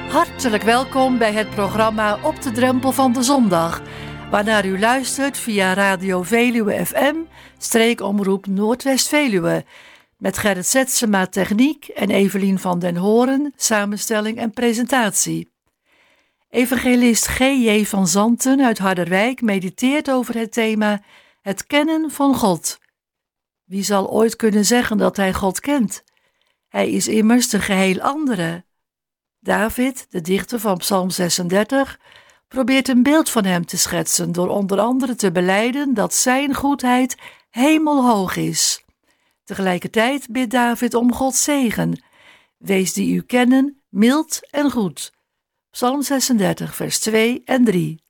Hartelijk welkom bij het programma Op de Drempel van de Zondag, waarnaar u luistert via Radio Veluwe FM, streekomroep Noordwest-Veluwe, met Gerrit Setsema techniek en Evelien van den Horen, samenstelling en presentatie. Evangelist G.J. van Zanten uit Harderwijk mediteert over het thema het kennen van God. Wie zal ooit kunnen zeggen dat hij God kent? Hij is immers de geheel andere. David, de dichter van Psalm 36, probeert een beeld van hem te schetsen door onder andere te belijden dat zijn goedheid hemelhoog is. Tegelijkertijd bidt David om Gods zegen. Wees die u kennen, mild en goed. Psalm 36, vers 2 en 3.